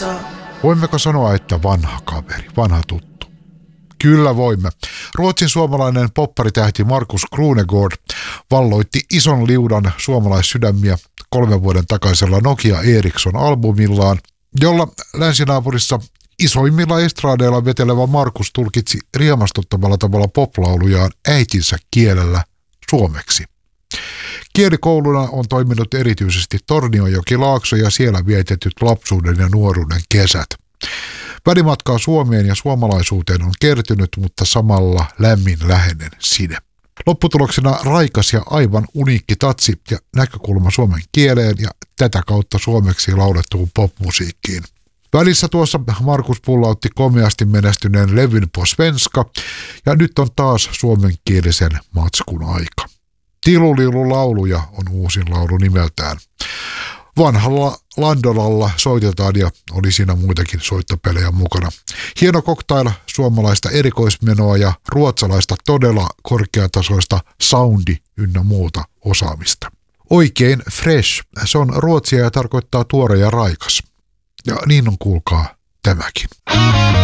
Voimmeko sanoa, että vanha kaveri, vanha tuttu? Kyllä voimme. Ruotsin suomalainen popparitähti Markus Krunegård valloitti ison liudan suomalaissydämiä 3 vuoden takaisella Nokia Ericsson-albumillaan, jolla länsinaapurissa isoimmilla estradeilla vetelevä Markus tulkitsi riemastuttamalla tavalla poplaulujaan äitinsä kielellä suomeksi. Kielikouluna on toiminut erityisesti Tornionjoki-Laakso ja siellä vietetyt lapsuuden ja nuoruuden kesät. Välimatkaa Suomeen ja suomalaisuuteen on kertynyt, mutta samalla lämmin läheinen side. Lopputuloksena raikas ja aivan uniikki tatsi ja näkökulma suomen kieleen ja tätä kautta suomeksi laulettuun popmusiikkiin. Välissä tuossa Markus pullautti komeasti menestyneen levyn På svenska ja nyt on taas suomenkielisen matskun aika. Tilulilu lauluja on uusin laulu nimeltään. Vanhalla Landolalla soitetaan ja oli siinä muitakin soittopelejä mukana. Hieno cocktail suomalaista erikoismenoa ja ruotsalaista todella korkeatasoista soundi ynnä muuta osaamista. Oikein fresh, se on ruotsia ja tarkoittaa tuore ja raikas. Ja niin on kuulkaa tämäkin.